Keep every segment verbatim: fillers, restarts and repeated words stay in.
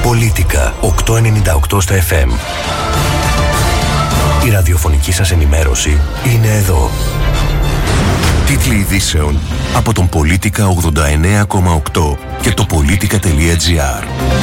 Πολίτικα οκτακόσια ενενήντα οκτώ στα εφ εμ. Η ραδιοφωνική σας ενημέρωση είναι εδώ. Τίτλοι ειδήσεων από τον Πολίτικα ογδόντα εννέα κόμμα οκτώ και το πολίτικα τελεία τζι άρ.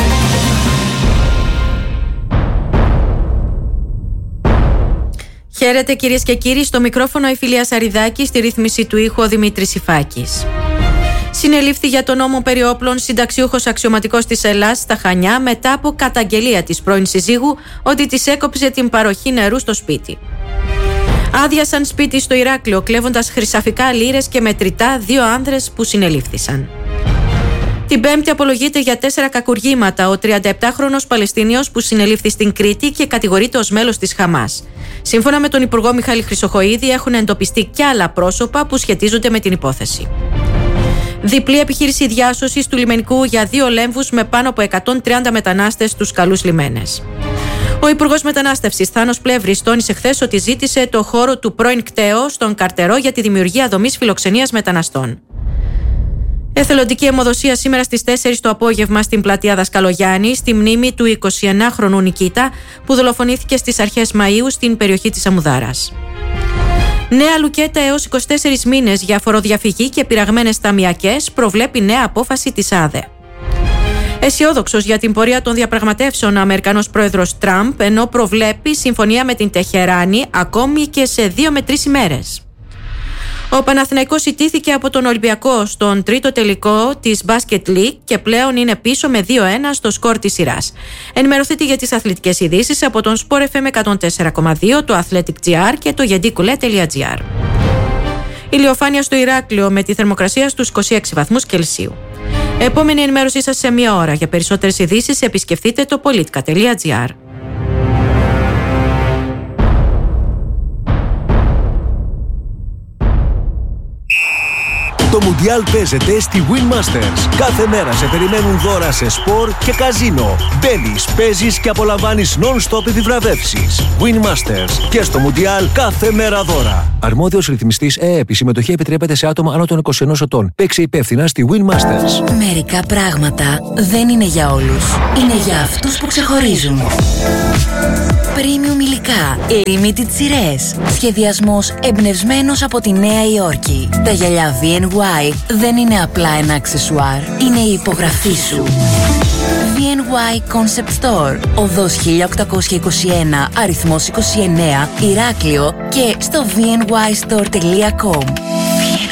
Χαίρετε κυρίες και κύριοι, στο μικρόφωνο η Φιλία Σαριδάκη, στη ρύθμιση του ήχου ο Δημήτρης Ιφάκης. Συνελήφθη για τον νόμο περί όπλων συνταξιούχος αξιωματικός της Ελλάς στα Χανιά μετά από καταγγελία της πρώην συζύγου ότι της έκοψε την παροχή νερού στο σπίτι. Άδειασαν σπίτι στο Ηράκλειο κλέβοντας χρυσαφικά λίρες και μετρητά δύο άνδρες που συνελήφθησαν. Την Πέμπτη απολογείται για τέσσερα κακουργήματα ο τριανταεπτάχρονος Παλαιστίνιος που συνελήφθη στην Κρήτη και κατηγορείται ως μέλος της Χαμάς. Σύμφωνα με τον Υπουργό Μιχάλη Χρυσοχοΐδη, έχουν εντοπιστεί και άλλα πρόσωπα που σχετίζονται με την υπόθεση. Διπλή επιχείρηση διάσωσης του λιμενικού για δύο λέμβους με πάνω από εκατόν τριάντα μετανάστες στους καλούς λιμένες. Ο Υπουργός Μετανάστευσης Θάνος Πλεύρης τόνισε χθες ότι ζήτησε το χώρο του πρώην κτέο στον Καρτερό για τη δημιουργία δομής φιλοξενίας μεταναστών. Εθελοντική αιμοδοσία σήμερα στις τέσσερις το απόγευμα στην πλατεία Δασκαλογιάννη, στη μνήμη του εικοσιενάχρονου Νικήτα που δολοφονήθηκε στις αρχές Μαΐου στην περιοχή της Αμουδάρας. Νέα λουκέτα έως είκοσι τέσσερις μήνες για φοροδιαφυγή και πειραγμένες ταμιακές, προβλέπει νέα απόφαση της ΑΔΕ. Αισιόδοξος για την πορεία των διαπραγματεύσεων ο Αμερικανός πρόεδρος Τραμπ, ενώ προβλέπει συμφωνία με την Τεχεράνη ακόμη και σε δύο με τρεις ημέρες. Ο Παναθηναϊκός ιτήθηκε από τον Ολυμπιακό στον τρίτο τελικό της Basket League και πλέον είναι πίσω με δύο ένα στο σκορ της σειράς. Ενημερωθείτε για τις αθλητικές ειδήσεις από τον Sport εφ εμ εκατόν τέσσερα κόμμα δύο, το Athletic τζι άρ και το γεντίκουλε τελεία τζι άρ. Ηλιοφάνεια στο Ηράκλειο με τη θερμοκρασία στους είκοσι έξι βαθμούς Κελσίου. Επόμενη ενημέρωσή σας σε μία ώρα. Για περισσότερες ειδήσεις επισκεφτείτε το πολίτικα τελεία τζι άρ. Το Μουντιάλ παίζεται στη Win Masters. Κάθε μέρα σε περιμένουν δώρα σε σπορ και καζίνο. Μπαίνεις, παίζεις και απολαμβάνεις non-stop επιβραβεύσεις. Win Masters. Και στο Μουντιάλ κάθε μέρα δώρα. Αρμόδιος ρυθμιστής ΕΕΠ. Η συμμετοχή επιτρέπεται σε άτομα άνω των είκοσι ενός ετών. Παίξε υπεύθυνα στη Win Masters. Μερικά πράγματα δεν είναι για όλους. Είναι για αυτούς που ξεχωρίζουν. Premium υλικά. Limited σειρές. Σχεδιασμός εμπνευσμένος από τη Νέα Υόρκη. Τα γυαλιά βι εν γουάι δεν είναι απλά ένα αξεσουάρ. Είναι η υπογραφή σου. βι εν γουάι Concept Store. Οδός χίλια οκτακόσια είκοσι ένα, αριθμός είκοσι εννέα, Ηράκλειο και στο βι εν γουάι στορ τελεία κομ.